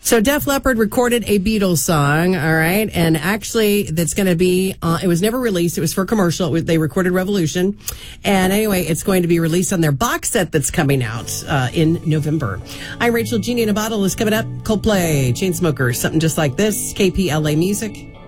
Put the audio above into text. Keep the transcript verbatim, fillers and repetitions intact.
So Def Leppard recorded a Beatles song, all right, and actually that's going to be, uh, it was never released. It was for a commercial. It was, they recorded Revolution. And anyway, it's going to be released on their box set that's coming out uh, in November. I'm Rachel. Genie in a Bottle is coming up. Coldplay, Chainsmokers, something just like this. K P L A Music.